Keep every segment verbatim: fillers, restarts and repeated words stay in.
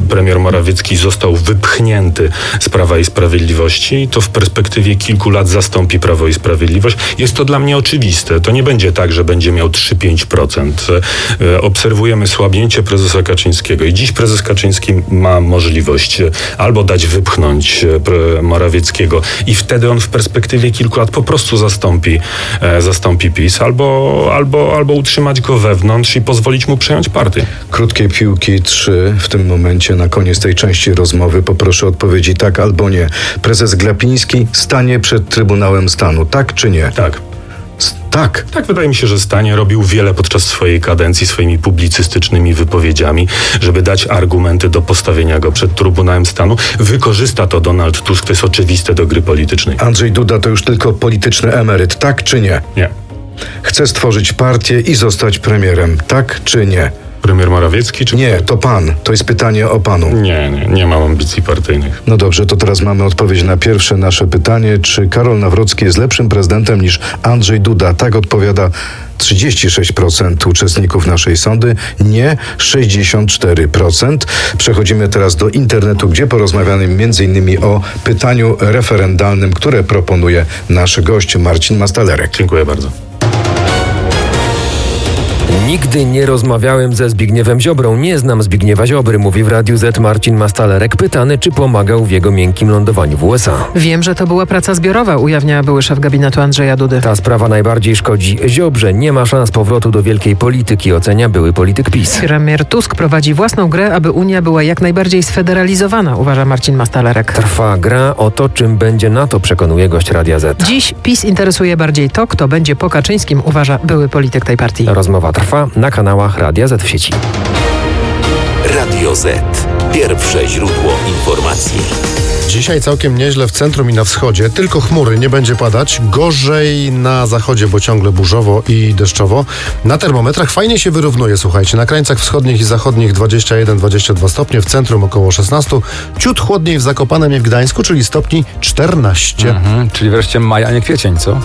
premier Morawiecki został wypchnięty z Prawa i Sprawiedliwości, to w perspektywie kilku lat zastąpi Prawo i Sprawiedliwość. Jest to dla mnie oczywiste. To nie będzie tak, że będzie miał trzy do pięciu procent. Obserwujemy słabnięcie prezesa Kaczyńskiego i dziś prezes Kaczyński ma możliwość albo dać wypchnąć Morawieckiego i wtedy on w perspektywie kilku lat po prostu zastąpi, zastąpi PiS, albo, albo, albo utrzymać go wewnątrz i pozwolić mu przejąć partię. Krótkie piłki trzy w tym momencie na koniec tej części rozmowy. Poproszę odpowiedzi tak albo nie. Prezes Glapiński stanie przed Trybunałem Stanu, tak czy nie? Tak. Tak. Tak, wydaje mi się, że stanie. Robił wiele podczas swojej kadencji swoimi publicystycznymi wypowiedziami, żeby dać argumenty do postawienia go przed Trybunałem Stanu. Wykorzysta to Donald Tusk, to jest oczywiste, do gry politycznej. Andrzej Duda to już tylko polityczny emeryt, tak czy nie? Nie. Chce stworzyć partię i zostać premierem, tak czy nie? Premier Morawiecki czy... Nie, to pan. To jest pytanie o panu. Nie, nie, nie mam ambicji partyjnych. No dobrze, to teraz mamy odpowiedź na pierwsze nasze pytanie. Czy Karol Nawrocki jest lepszym prezydentem niż Andrzej Duda? Tak odpowiada trzydzieści sześć procent uczestników naszej sondy, nie sześćdziesiąt cztery procent. Przechodzimy teraz do internetu, gdzie porozmawiamy między innymi o pytaniu referendalnym, które proponuje nasz gość Marcin Mastalerek. Dziękuję bardzo. Nigdy nie rozmawiałem ze Zbigniewem Ziobrą. Nie znam Zbigniewa Ziobry, mówi w Radiu Z Marcin Mastalerek, pytany, czy pomagał w jego miękkim lądowaniu w U S A. Wiem, że to była praca zbiorowa, ujawnia były szef gabinetu Andrzeja Dudy. Ta sprawa najbardziej szkodzi Ziobrze. Nie ma szans powrotu do wielkiej polityki, ocenia były polityk PiS. Premier Tusk prowadzi własną grę, aby Unia była jak najbardziej sfederalizowana, uważa Marcin Mastalerek. Trwa gra o to, czym będzie NATO, przekonuje gość Radia Z. Dziś PiS interesuje bardziej to, kto będzie po Kaczyńskim, uważa były polityk tej partii. Rozmowa trwa na kanałach Radia Z w sieci. Radio Z. Pierwsze źródło informacji. Dzisiaj całkiem nieźle w centrum i na wschodzie. Tylko chmury, nie będzie padać. Gorzej na zachodzie, bo ciągle burzowo i deszczowo. Na termometrach fajnie się wyrównuje, słuchajcie. Na krańcach wschodnich i zachodnich dwadzieścia jeden do dwudziestu dwóch stopni, w centrum około szesnaście. Ciut chłodniej w Zakopanem i w Gdańsku, czyli stopni czternaście. Mhm, czyli wreszcie maj, a nie kwiecień, co?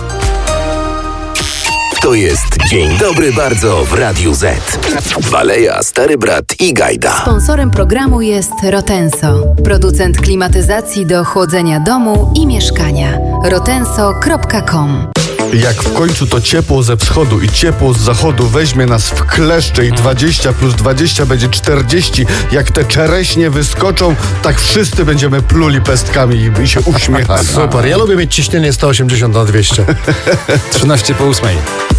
To jest Dzień Dobry Bardzo w Radiu Z. Waleja, Stary Brat i Gajda. Sponsorem programu jest Rotenso, producent klimatyzacji do chłodzenia domu i mieszkania. rotenso kropka com. Jak w końcu to ciepło ze wschodu i ciepło z zachodu weźmie nas w kleszcze i dwadzieścia plus dwadzieścia będzie czterdzieści, jak te czereśnie wyskoczą, tak wszyscy będziemy pluli pestkami i, i się uśmiechać. Super, ja lubię mieć ciśnienie sto osiemdziesiąt na dwieście. trzynaście po ósmej.